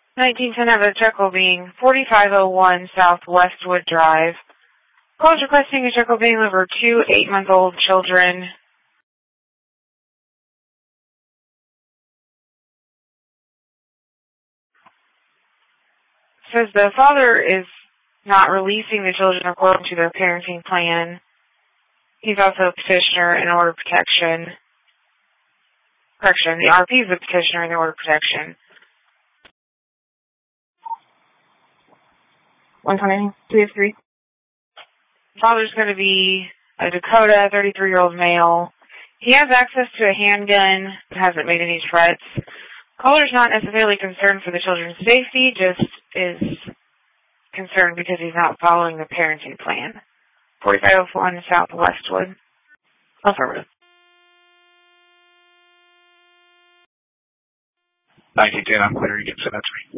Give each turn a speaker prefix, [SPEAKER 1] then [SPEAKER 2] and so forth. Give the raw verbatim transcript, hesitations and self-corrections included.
[SPEAKER 1] nineteen ten of Jekyll Bean, forty-five oh one South Westwood Drive. Call is requesting a Jekyll Bean over two eight-month-old children. Says the father is not releasing the children according to their parenting plan. He's also a petitioner in order of protection. Correction, the R P is a petitioner in the order of protection. one twenty, two oh three. Father's going to be a Dakota, thirty-three-year-old male. He has access to a handgun, hasn't made any threats. Caller's not necessarily concerned for the children's safety, just is concerned because he's not following the parenting plan. forty-five oh one South Westwood. Affirmative.
[SPEAKER 2] nineteen ten, I'm clear. You can send that to me.